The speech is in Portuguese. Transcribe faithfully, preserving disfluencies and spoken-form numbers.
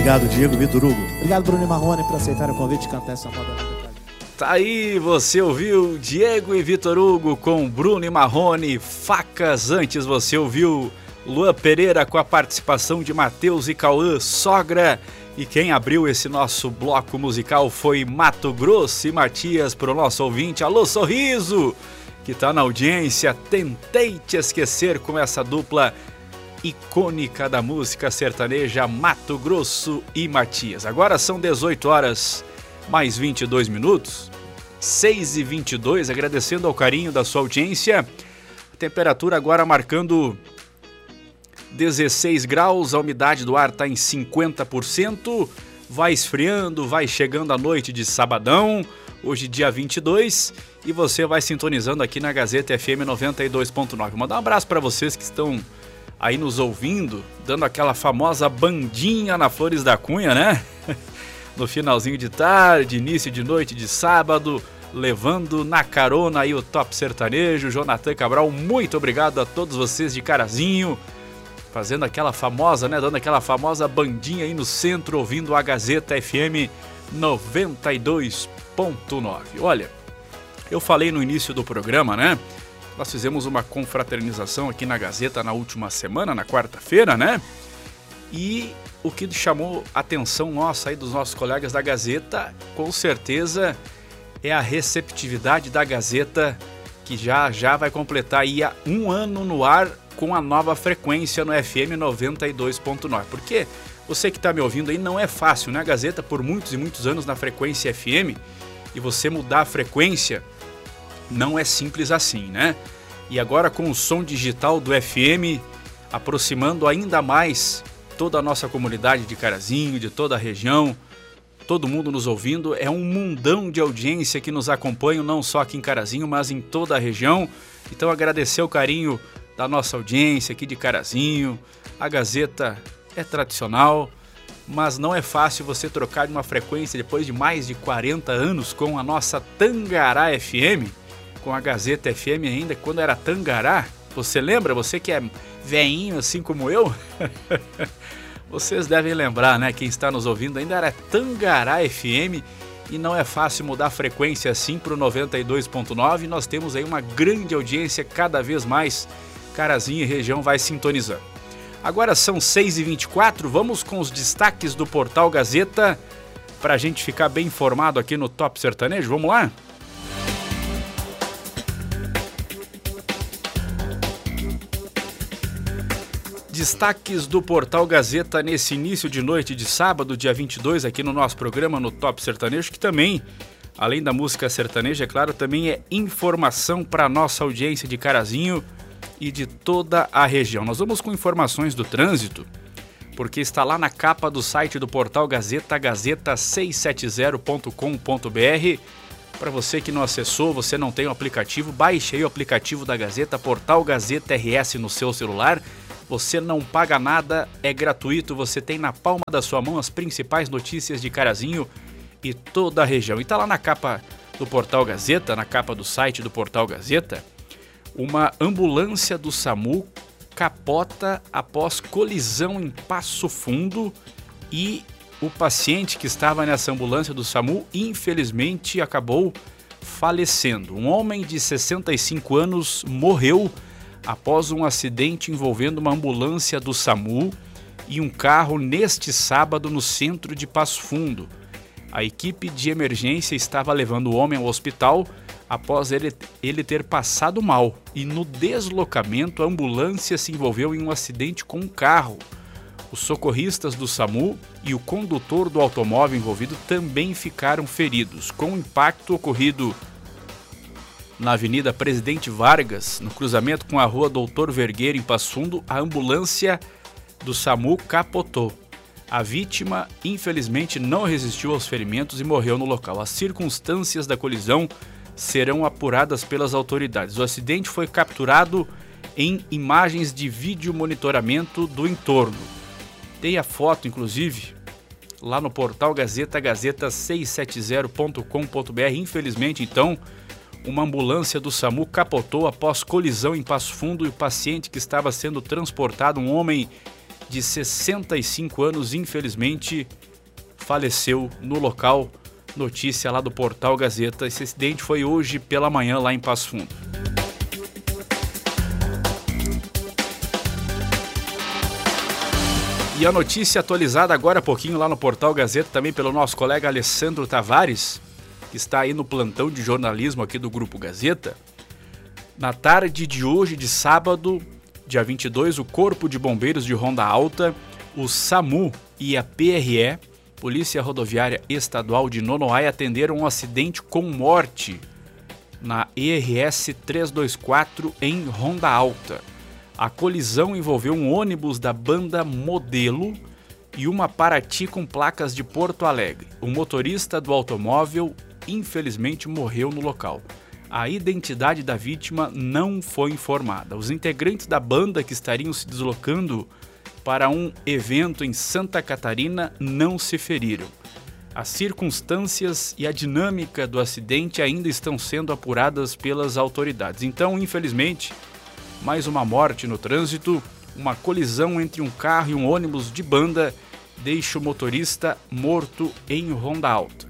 Obrigado, Diego, Vitor Hugo. Obrigado, Bruno e Marrone, por aceitar o convite de cantar essa moda. Tá aí, você ouviu Diego e Vitor Hugo com Bruno e Marrone, Facas. Antes você ouviu Luan Pereira com a participação de Matheus e Cauã, Sogra. E quem abriu esse nosso bloco musical foi Mato Grosso e Matias, para o nosso ouvinte. Alô, Sorriso, que tá na audiência. Tentei te esquecer com essa dupla icônica da música sertaneja, Mato Grosso e Matias. Agora são dezoito horas mais vinte e dois minutos, seis e vinte e dois, agradecendo ao carinho da sua audiência. A temperatura agora marcando dezesseis graus, a umidade do ar está em cinquenta por cento, vai esfriando, vai chegando a noite de sabadão, hoje dia vinte e dois, e você vai sintonizando aqui na Gazeta F M noventa e dois ponto nove. Mandar um abraço para vocês que estão aí nos ouvindo, dando aquela famosa bandinha na Flores da Cunha, né? No finalzinho de tarde, início de noite de sábado, levando na carona aí o Top Sertanejo. Jonathan Cabral, muito obrigado a todos vocês de Carazinho, fazendo aquela famosa, né, dando aquela famosa bandinha aí no centro, ouvindo a Gazeta F M noventa e dois ponto nove. Olha, eu falei no início do programa, né, nós fizemos uma confraternização aqui na Gazeta na última semana, na quarta-feira, né, e o que chamou a atenção nossa aí dos nossos colegas da Gazeta, com certeza, é a receptividade da Gazeta, que já já vai completar aí um ano no ar com a nova frequência no F M noventa e dois ponto nove. Porque você que está me ouvindo aí, não é fácil, né? A Gazeta por muitos e muitos anos na frequência F M, e você mudar a frequência não é simples assim, né? E agora com o som digital do F M aproximando ainda mais toda a nossa comunidade de Carazinho, de toda a região, todo mundo nos ouvindo, é um mundão de audiência que nos acompanha, não só aqui em Carazinho, mas em toda a região. Então agradecer o carinho da nossa audiência aqui de Carazinho. A Gazeta é tradicional, mas não é fácil você trocar de uma frequência depois de mais de quarenta anos com a nossa Tangará F M, com a Gazeta F M ainda, quando era Tangará. Você lembra? Você que é veinho assim como eu? Vocês devem lembrar, né? Quem está nos ouvindo ainda era Tangará F M, e não é fácil mudar a frequência assim para o noventa e dois ponto nove. Nós temos aí uma grande audiência, cada vez mais Carazinho e região vai sintonizando. Agora são seis e vinte e quatro, vamos com os destaques do Portal Gazeta, para a gente ficar bem informado aqui no Top Sertanejo. Vamos lá? Destaques do Portal Gazeta nesse início de noite de sábado, dia vinte e dois, aqui no nosso programa no Top Sertanejo, que também, além da música sertaneja, é claro, também é informação para a nossa audiência de Carazinho e de toda a região. Nós vamos com informações do trânsito, porque está lá na capa do site do Portal Gazeta, gazeta seiscentos e setenta ponto com ponto br. Para você que não acessou, você não tem o aplicativo, baixe aí o aplicativo da Gazeta, Portal Gazeta R S no seu celular. Você não paga nada, é gratuito, você tem na palma da sua mão as principais notícias de Carazinho e toda a região. E está lá na capa do Portal Gazeta, na capa do site do Portal Gazeta, uma ambulância do SAMU capota após colisão em Passo Fundo, e o paciente que estava nessa ambulância do SAMU, infelizmente, acabou falecendo. Um homem de sessenta e cinco anos morreu após um acidente envolvendo uma ambulância do SAMU e um carro neste sábado no centro de Passo Fundo. A equipe de emergência estava levando o homem ao hospital após ele, ele ter passado mal, e no deslocamento a ambulância se envolveu em um acidente com um carro. Os socorristas do SAMU e o condutor do automóvel envolvido também ficaram feridos. Com o impacto ocorrido na Avenida Presidente Vargas, no cruzamento com a Rua Doutor Vergueiro, em Passo Fundo, a ambulância do SAMU capotou. A vítima, infelizmente, não resistiu aos ferimentos e morreu no local. As circunstâncias da colisão serão apuradas pelas autoridades. O acidente foi capturado em imagens de vídeo monitoramento do entorno. Tem a foto, inclusive, lá no Portal Gazeta, gazeta seiscentos e setenta ponto com ponto br. Infelizmente, então, uma ambulância do SAMU capotou após colisão em Passo Fundo, e o paciente que estava sendo transportado, um homem de sessenta e cinco anos, infelizmente, faleceu no local. Notícia lá do Portal Gazeta. Esse acidente foi hoje pela manhã lá em Passo Fundo. E a notícia atualizada agora há pouquinho lá no Portal Gazeta, também pelo nosso colega Alessandro Tavares, que está aí no plantão de jornalismo aqui do Grupo Gazeta. Na tarde de hoje, de sábado, dia vinte e dois, o Corpo de Bombeiros de Ronda Alta, o SAMU e a P R E, Polícia Rodoviária Estadual de Nonoai, atenderam um acidente com morte na E R S trezentos e vinte e quatro em Ronda Alta. A colisão envolveu um ônibus da banda Modelo e uma Paraty com placas de Porto Alegre. O motorista do automóvel, infelizmente, morreu no local. A identidade da vítima não foi informada. Os integrantes da banda que estariam se deslocando para um evento em Santa Catarina não se feriram. As circunstâncias e a dinâmica do acidente ainda estão sendo apuradas pelas autoridades. Então, infelizmente, mais uma morte no trânsito. Uma colisão entre um carro e um ônibus de banda deixa o motorista morto em Ronda Alta.